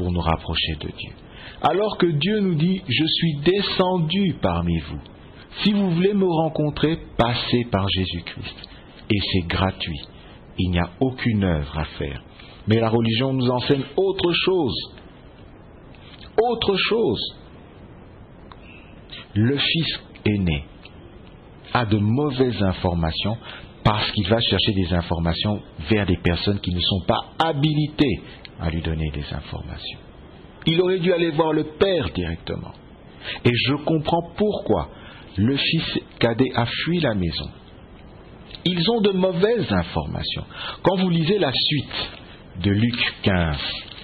pour nous rapprocher de Dieu. Alors que Dieu nous dit, je suis descendu parmi vous. Si vous voulez me rencontrer, passez par Jésus-Christ. Et c'est gratuit. Il n'y a aucune œuvre à faire. Mais la religion nous enseigne autre chose. Autre chose. Le fils aîné a de mauvaises informations parce qu'il va chercher des informations vers des personnes qui ne sont pas habilitées à lui donner des informations. Il aurait dû aller voir le père directement. Et je comprends pourquoi le fils cadet a fui la maison. Ils ont de mauvaises informations. Quand vous lisez la suite de Luc 15,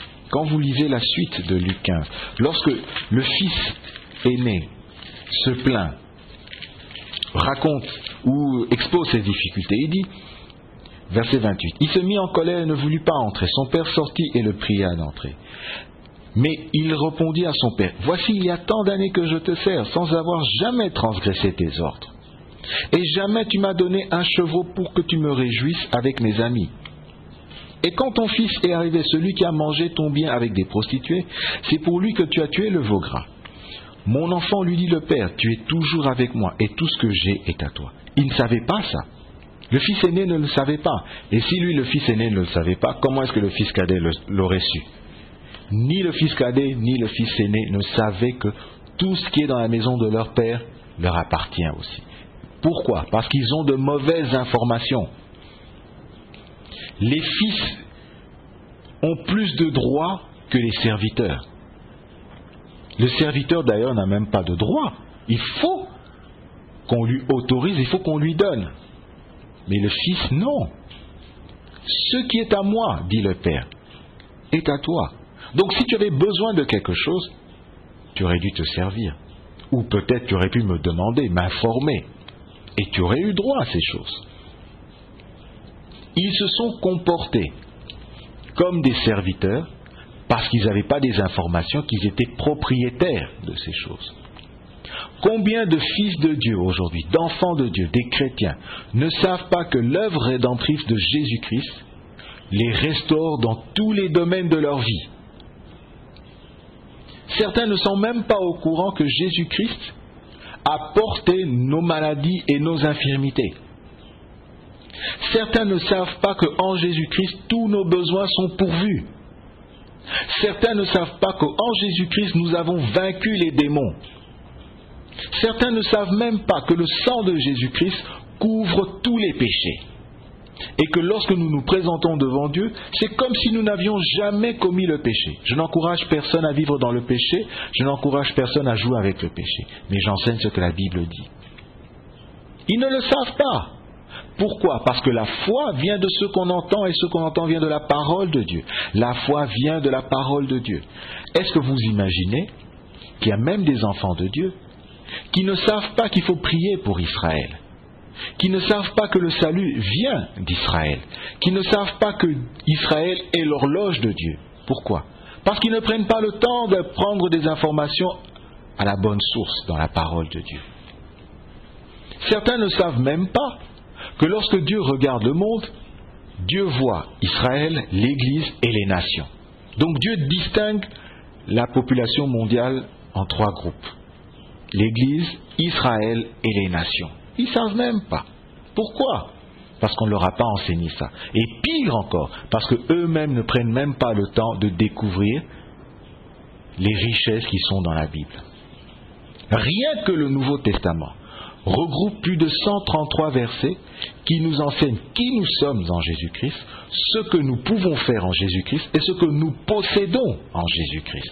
lorsque le fils aîné se plaint, raconte ou expose ses difficultés, il dit, verset 28, « Il se mit en colère et ne voulut pas entrer. Son père sortit et le pria d'entrer. Mais il répondit à son père, « Voici, il y a tant d'années que je te sers, sans avoir jamais transgressé tes ordres. Et jamais tu m'as donné un chevreau pour que tu me réjouisses avec mes amis. Et quand ton fils est arrivé, celui qui a mangé ton bien avec des prostituées, c'est pour lui que tu as tué le veau gras. Mon enfant, lui dit le père, tu es toujours avec moi et tout ce que j'ai est à toi. » Il ne savait pas ça. Le fils aîné ne le savait pas. Et si lui, le fils aîné, ne le savait pas, comment est-ce que le fils cadet l'aurait su? Ni le fils cadet, ni le fils aîné ne savaient que tout ce qui est dans la maison de leur père leur appartient aussi. Pourquoi? Parce qu'ils ont de mauvaises informations. Les fils ont plus de droits que les serviteurs. Le serviteur d'ailleurs n'a même pas de droit. Il faut qu'on lui autorise, il faut qu'on lui donne. Mais le fils, non. Ce qui est à moi, dit le père, est à toi. Donc si tu avais besoin de quelque chose, tu aurais dû te servir. Ou peut-être tu aurais pu me demander, m'informer. Et tu aurais eu droit à ces choses. Ils se sont comportés comme des serviteurs parce qu'ils n'avaient pas des informations, qu'ils étaient propriétaires de ces choses. Combien de fils de Dieu aujourd'hui, d'enfants de Dieu, des chrétiens, ne savent pas que l'œuvre rédemptrice de Jésus-Christ les restaure dans tous les domaines de leur vie? Certains ne sont même pas au courant que Jésus-Christ a porté nos maladies et nos infirmités. Certains ne savent pas qu'en Jésus-Christ, tous nos besoins sont pourvus. Certains ne savent pas qu'en Jésus-Christ, nous avons vaincu les démons. Certains ne savent même pas que le sang de Jésus-Christ couvre tous les péchés. Et que lorsque nous nous présentons devant Dieu, c'est comme si nous n'avions jamais commis le péché. Je n'encourage personne à vivre dans le péché, je n'encourage personne à jouer avec le péché. Mais j'enseigne ce que la Bible dit. Ils ne le savent pas. Pourquoi? Parce que la foi vient de ce qu'on entend et ce qu'on entend vient de la parole de Dieu. La foi vient de la parole de Dieu. Est-ce que vous imaginez qu'il y a même des enfants de Dieu qui ne savent pas qu'il faut prier pour Israël, qui ne savent pas que le salut vient d'Israël, qui ne savent pas que Israël est l'horloge de Dieu? Pourquoi? Parce qu'ils ne prennent pas le temps de prendre des informations à la bonne source dans la parole de Dieu. Certains ne savent même pas que lorsque Dieu regarde le monde, Dieu voit Israël, l'Église et les nations. Donc Dieu distingue la population mondiale en 3 groupes. L'Église, Israël et les nations. Ils ne savent même pas. Pourquoi? Parce qu'on ne leur a pas enseigné ça. Et pire encore, parce qu'eux-mêmes ne prennent même pas le temps de découvrir les richesses qui sont dans la Bible. Rien que le Nouveau Testament regroupe plus de 133 versets qui nous enseignent qui nous sommes en Jésus-Christ, ce que nous pouvons faire en Jésus-Christ et ce que nous possédons en Jésus-Christ.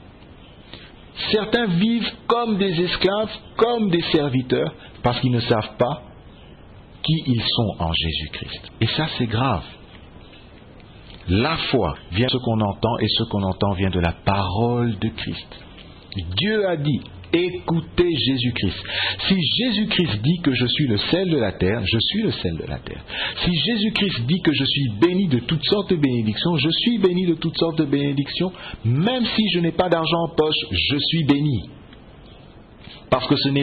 Certains vivent comme des esclaves, comme des serviteurs, parce qu'ils ne savent pas qui ils sont en Jésus-Christ. Et ça, c'est grave. La foi vient de ce qu'on entend, et ce qu'on entend vient de la parole de Christ. Dieu a dit, écoutez Jésus-Christ. Si Jésus-Christ dit que je suis le sel de la terre, je suis le sel de la terre. Si Jésus-Christ dit que je suis béni de toutes sortes de bénédictions, je suis béni de toutes sortes de bénédictions. Même si je n'ai pas d'argent en poche, je suis béni. Parce que ce n'est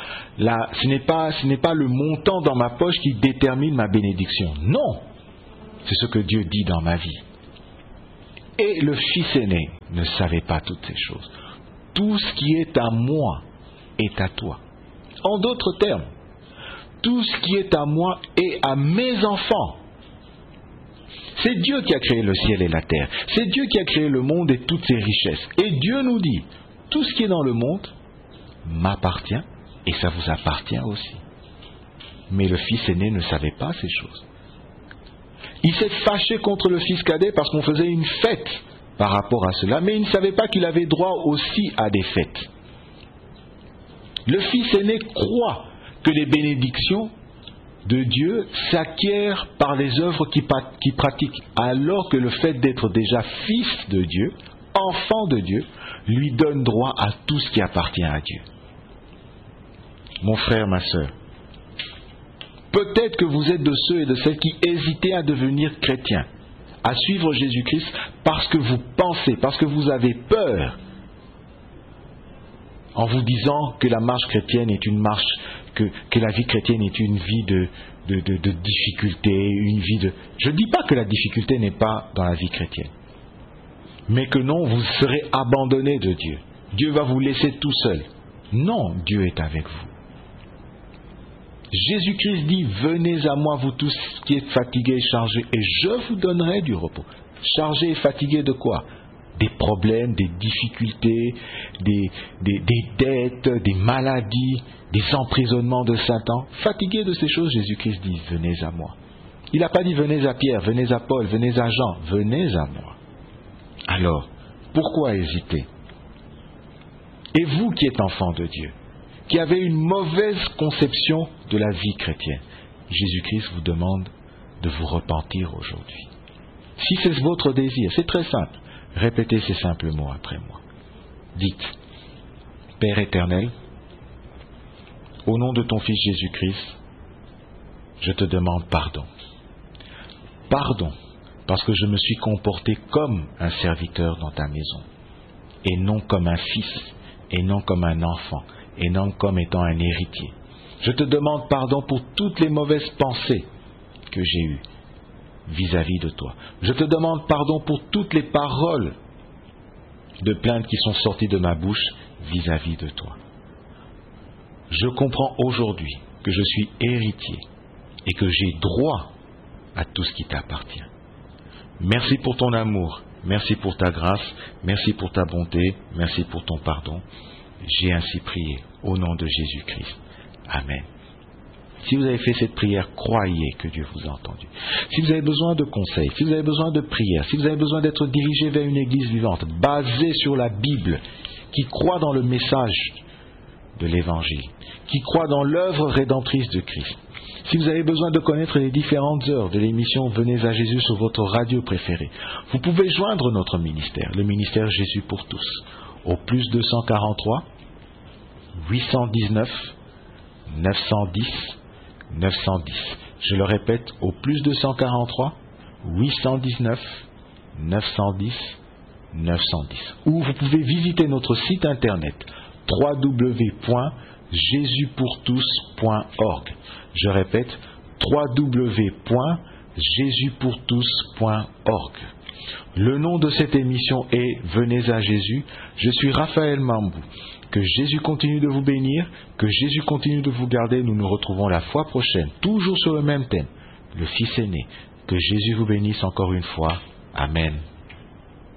pas le montant dans ma poche qui détermine ma bénédiction. Non, c'est ce que Dieu dit dans ma vie. Et le fils aîné ne savait pas toutes ces choses. Tout ce qui est à moi est à toi. En d'autres termes, tout ce qui est à moi est à mes enfants. C'est Dieu qui a créé le ciel et la terre. C'est Dieu qui a créé le monde et toutes ses richesses. Et Dieu nous dit, tout ce qui est dans le monde m'appartient et ça vous appartient aussi. Mais le fils aîné ne savait pas ces choses. Il s'est fâché contre le fils cadet parce qu'on faisait une fête par rapport à cela, mais il ne savait pas qu'il avait droit aussi à des fêtes. Le fils aîné croit que les bénédictions de Dieu s'acquièrent par les œuvres qu'il pratique, alors que le fait d'être déjà fils de Dieu, enfant de Dieu, lui donne droit à tout ce qui appartient à Dieu. Mon frère, ma sœur, peut-être que vous êtes de ceux et de celles qui hésitaient à devenir chrétiens, à suivre Jésus-Christ parce que vous pensez, parce que vous avez peur, en vous disant que la marche chrétienne est une marche, que la vie chrétienne est une vie de difficulté, une vie de... Je ne dis pas que la difficulté n'est pas dans la vie chrétienne, mais que non, vous serez abandonné de Dieu. Dieu va vous laisser tout seul. Non, Dieu est avec vous. Jésus-Christ dit, venez à moi vous tous qui êtes fatigués et chargés, et je vous donnerai du repos. Chargés et fatigués de quoi? Des problèmes, des difficultés, des dettes, des maladies, des emprisonnements de Satan. Fatigués de ces choses, Jésus-Christ dit, venez à moi. Il n'a pas dit, venez à Pierre, venez à Paul, venez à Jean, venez à moi. Alors, pourquoi hésiter? Et vous qui êtes enfants de Dieu, qui avez une mauvaise conception de la vie chrétienne, Jésus-Christ vous demande de vous repentir aujourd'hui. Si c'est votre désir, c'est très simple. Répétez ces simples mots après moi. Dites, Père éternel, au nom de ton Fils Jésus-Christ, je te demande pardon. Pardon, parce que je me suis comporté comme un serviteur dans ta maison, et non comme un fils, et non comme un enfant, et non comme étant un héritier. Je te demande pardon pour toutes les mauvaises pensées que j'ai eues vis-à-vis de toi. Je te demande pardon pour toutes les paroles de plainte qui sont sorties de ma bouche vis-à-vis de toi. Je comprends aujourd'hui que je suis héritier et que j'ai droit à tout ce qui t'appartient. Merci pour ton amour, merci pour ta grâce, merci pour ta bonté, merci pour ton pardon. J'ai ainsi prié au nom de Jésus-Christ. Amen. Si vous avez fait cette prière, croyez que Dieu vous a entendu. Si vous avez besoin de conseils, si vous avez besoin de prières, si vous avez besoin d'être dirigé vers une église vivante, basée sur la Bible, qui croit dans le message de l'Évangile, qui croit dans l'œuvre rédemptrice de Christ, si vous avez besoin de connaître les différentes heures de l'émission Venez à Jésus sur votre radio préférée, vous pouvez joindre notre ministère, le ministère Jésus pour tous, au plus 243 819 910 910. Je le répète, au plus 243 819 910 910. Ou vous pouvez visiter notre site internet www.jesuspourtous.org. Je répète, www.jesuspourtous.org. Le nom de cette émission est Venez à Jésus. Je suis Raphaël Mambou. Que Jésus continue de vous bénir, que Jésus continue de vous garder. Nous nous retrouvons la fois prochaine, toujours sur le même thème, le Fils aîné. Que Jésus vous bénisse encore une fois. Amen.